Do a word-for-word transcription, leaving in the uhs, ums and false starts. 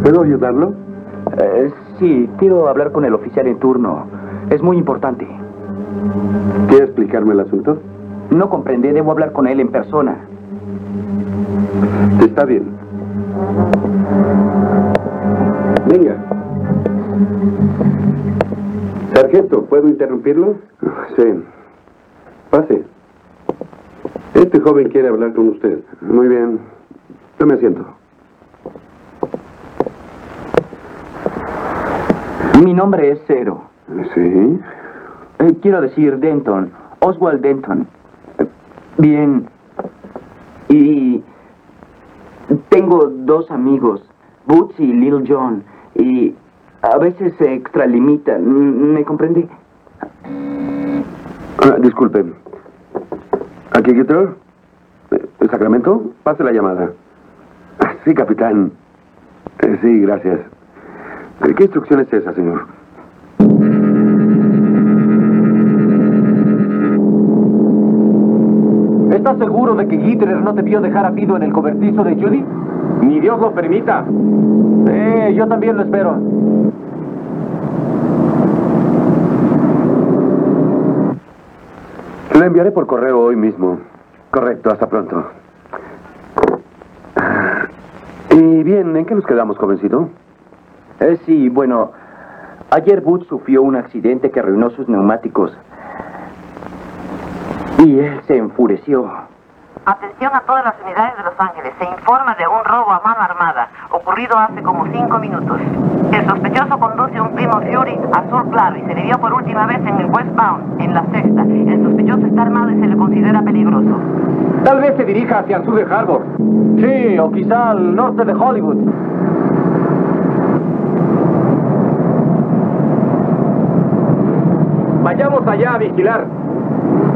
¿Puedo ayudarlo? Eh, sí, quiero hablar con el oficial en turno. Es muy importante. ¿Quiere explicarme el asunto? No comprende, debo hablar con él en persona. Está bien. Venga. Sargento, ¿puedo interrumpirlo? Sí. Pase. Este joven quiere hablar con usted. Muy bien. Tome asiento. Mi nombre es Cero. Sí. Eh, quiero decir Denton. Oswald Denton. Eh, bien. Y tengo dos amigos, Boots y Little John. Y a veces se extralimitan. ¿Me comprende? Ah, disculpe. ¿Aquí, Gator? ¿El Sacramento? Pase la llamada. Sí, capitán. Eh, sí, gracias. ¿Qué instrucción es esa, señor? ¿Estás seguro de que Gittler no te vio dejar a Fido en el cobertizo de Judy? Ni Dios lo permita. Eh, yo también lo espero. Le enviaré por correo hoy mismo. Correcto, hasta pronto. Y bien, ¿en qué nos quedamos, jovencito? Eh, sí, bueno, ayer Boots sufrió un accidente que arruinó sus neumáticos. Y él se enfureció. Atención a todas las unidades de Los Ángeles. Se informa de un robo a mano armada, ocurrido hace como cinco minutos. El sospechoso conduce un Plymouth Fury azul claro y se le vio por última vez en el Westbound, en la sexta. El sospechoso está armado y se le considera peligroso. Tal vez se dirija hacia el sur de Harbor. Sí, o quizá al norte de Hollywood. Vayamos allá a vigilar.